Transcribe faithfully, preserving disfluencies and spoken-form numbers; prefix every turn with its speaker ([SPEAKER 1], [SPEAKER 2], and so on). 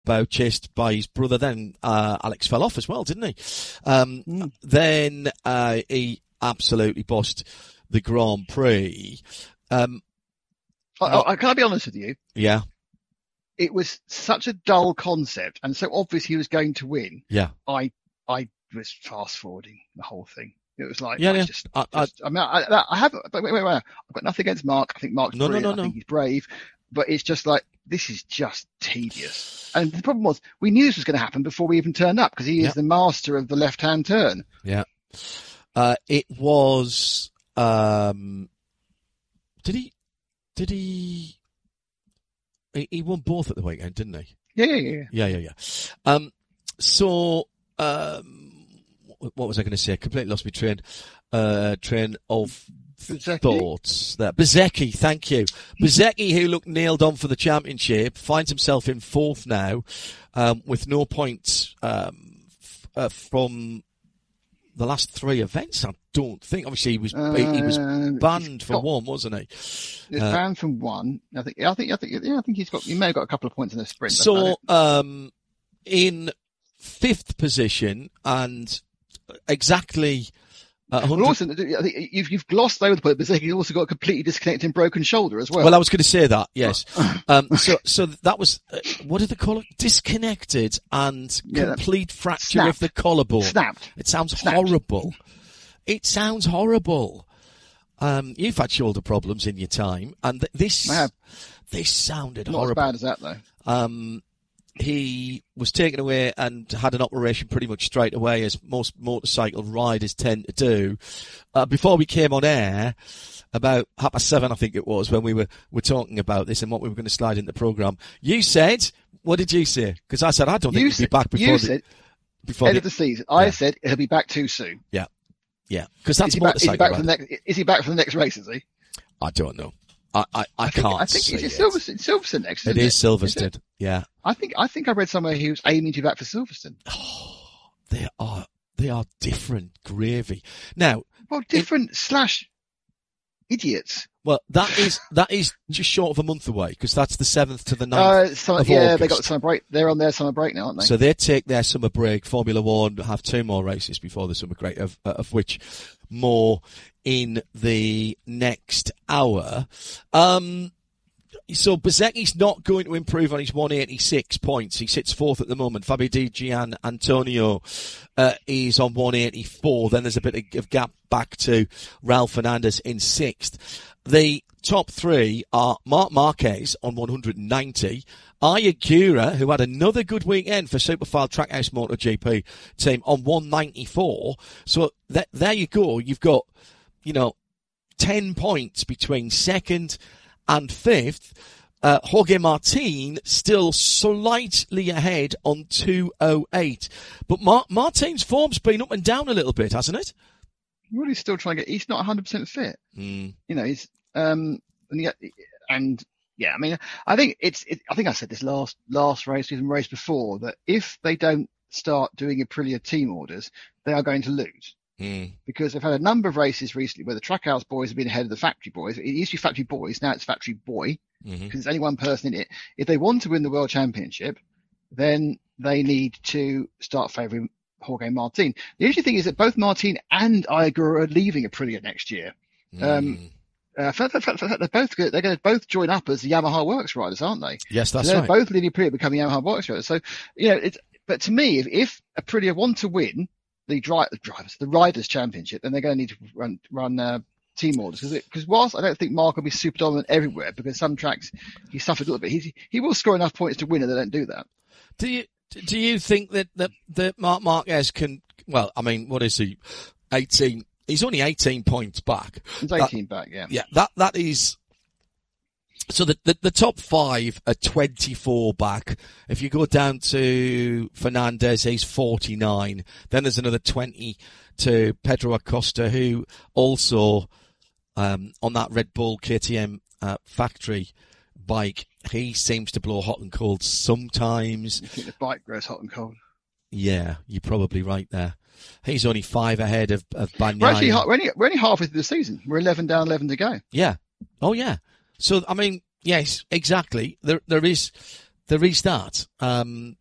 [SPEAKER 1] Bilbao, chased by his brother. Then uh, Alex fell off as well, didn't he? Um, mm. Then uh, he absolutely bossed the Grand Prix. Um,
[SPEAKER 2] I, I, can I be honest with you?
[SPEAKER 1] Yeah.
[SPEAKER 2] It was such a dull concept and so obvious he was going to win.
[SPEAKER 1] Yeah.
[SPEAKER 2] I I was fast forwarding the whole thing. It was like,
[SPEAKER 1] yeah,
[SPEAKER 2] I
[SPEAKER 1] yeah.
[SPEAKER 2] just, I, just, I, I mean, I, I have, but wait, wait, wait. I've got nothing against Mark. I think Mark's
[SPEAKER 1] no,
[SPEAKER 2] brilliant.
[SPEAKER 1] No, no, no.
[SPEAKER 2] I think he's brave, but it's just like, this is just tedious. And the problem was, we knew this was going to happen before we even turned up because he is
[SPEAKER 1] yeah.
[SPEAKER 2] the master of the left-hand turn.
[SPEAKER 1] Yeah. Uh, it was, um, did he, did he, he, he won both at the weekend, didn't he?
[SPEAKER 2] Yeah, yeah, yeah.
[SPEAKER 1] Yeah, yeah, yeah. Um, so, um, what was I going to say? I completely lost my train, uh, train of
[SPEAKER 2] Bezzecchi?
[SPEAKER 1] thoughts there. Bezzecchi, thank you. Bezzecchi, who looked nailed on for the championship, finds himself in fourth now, um, with no points, um, f- uh, from the last three events, I don't think. Obviously, he was, uh, he, he was banned from one, wasn't he?
[SPEAKER 2] He was uh, banned from one. I think, I think, I think, yeah, I think he's got, he may have got a couple of points in the sprint.
[SPEAKER 1] So, um, in fifth position and exactly, uh,
[SPEAKER 2] well, also, I think you've, you've glossed over the point, but he's also got a completely disconnected and broken shoulder as well.
[SPEAKER 1] Well, I was going to say that, yes. um, so, so that was, uh, what do they call it? Disconnected and yeah, complete fracture snapped. Of the collarbone.
[SPEAKER 2] Snapped.
[SPEAKER 1] It sounds
[SPEAKER 2] snapped.
[SPEAKER 1] horrible. It sounds horrible. Um, you've had shoulder problems in your time, and th- this, this sounded
[SPEAKER 2] Not
[SPEAKER 1] horrible.
[SPEAKER 2] Not as bad as that, though.
[SPEAKER 1] Um, he was taken away and had an operation pretty much straight away, as most motorcycle riders tend to do. Uh, before we came on air, about half past seven, I think it was, when we were, were talking about this and what we were going to slide in the programme, you said, what did you say? Because I said, I don't think
[SPEAKER 2] you
[SPEAKER 1] he'll
[SPEAKER 2] said,
[SPEAKER 1] be back before
[SPEAKER 2] you
[SPEAKER 1] the,
[SPEAKER 2] said,
[SPEAKER 1] before
[SPEAKER 2] end
[SPEAKER 1] the,
[SPEAKER 2] of the season.
[SPEAKER 1] Yeah.
[SPEAKER 2] I said he'll be back too soon.
[SPEAKER 1] Yeah. Yeah. Because that's
[SPEAKER 2] is he
[SPEAKER 1] motorcycle
[SPEAKER 2] back, is he back
[SPEAKER 1] rider.
[SPEAKER 2] for the next, is he back for the next race, is he?
[SPEAKER 1] I don't know. I, I, I,
[SPEAKER 2] I think,
[SPEAKER 1] can't
[SPEAKER 2] I think
[SPEAKER 1] see
[SPEAKER 2] it's
[SPEAKER 1] it.
[SPEAKER 2] Silverstone, Silverstone next.
[SPEAKER 1] It
[SPEAKER 2] isn't
[SPEAKER 1] is Silverstone. Is yeah.
[SPEAKER 2] I think I think I read somewhere he was aiming to be back for Silverstone.
[SPEAKER 1] Oh, they are they are different gravy. Now,
[SPEAKER 2] well, different it, slash idiots.
[SPEAKER 1] Well, that is that is just short of a month away because that's the seventh to the ninth
[SPEAKER 2] uh, summer,
[SPEAKER 1] of
[SPEAKER 2] yeah,
[SPEAKER 1] August.
[SPEAKER 2] they got the summer break. They're on their summer break now, aren't they?
[SPEAKER 1] So they take their summer break. Formula One have two more races before the summer break, of, of which more in the next hour. Um, so Bezzecchi's not going to improve on his one eighty-six points. He sits fourth at the moment. Fabio Di Gian Antonio uh, is on one eighty-four. Then there's a bit of gap back to Ralph Fernandez in sixth. The top three are Marc Marquez on one ninety, Ayagura, who had another good weekend for Superfile Trackhouse MotoGP team, on one ninety-four. So th- there you go. You've got, you know, ten points between second and fifth. Uh, Jorge Martin still slightly ahead on two oh eight. But Mar- Martin's form's been up and down a little bit, hasn't it?
[SPEAKER 2] Well, he's still trying to get, he's not one hundred percent fit.
[SPEAKER 1] Mm.
[SPEAKER 2] You know, he's, um, and, he, and yeah, I mean, I think it's, it, I think I said this last, last race, even race before, that if they don't start doing Aprilia team orders, they are going to lose.
[SPEAKER 1] Mm.
[SPEAKER 2] Because they've had a number of races recently where the Trackhouse boys have been ahead of the factory boys. It used to be factory boys, now it's factory boy, because mm-hmm. there's only one person in it. If they want to win the world championship, then they need to start favouring Jorge Martin. The interesting thing is that both Martin and Ayagura are leaving Aprilia next year.
[SPEAKER 1] Mm.
[SPEAKER 2] Um, uh, for, for, for, for, they're both they're going to both join up as the Yamaha Works riders, aren't they?
[SPEAKER 1] Yes, that's
[SPEAKER 2] so they're
[SPEAKER 1] right.
[SPEAKER 2] Both leaving Aprilia, becoming Yamaha Works riders. So you know, it's but to me, if, if Aprilia want to win the dri- drivers, the riders' championship, then they're going to need to run run uh, team orders because whilst I don't think Mark will be super dominant everywhere, because some tracks he suffered a little bit, he he will score enough points to win, and they don't do that.
[SPEAKER 1] Do you? Do you think that, that, that Marc Marquez can, well, I mean, what is he? eighteen. He's only eighteen points back.
[SPEAKER 2] He's eighteen that, back, yeah.
[SPEAKER 1] Yeah, that, that is, so the, the, the top five are twenty-four back. If you go down to Fernandez, he's forty-nine. Then there's another twenty to Pedro Acosta, who also, um, on that Red Bull K T M, uh, factory bike, he seems to blow hot and cold sometimes.
[SPEAKER 2] You think the bike grows hot and cold?
[SPEAKER 1] Yeah, you're probably right there. He's only five ahead of, of Bagnaia.
[SPEAKER 2] We're actually we're only, we're only halfway through the season. We're eleven down, eleven to go.
[SPEAKER 1] Yeah. Oh, yeah. So, I mean, yes, exactly. There, there is, the restart. Um,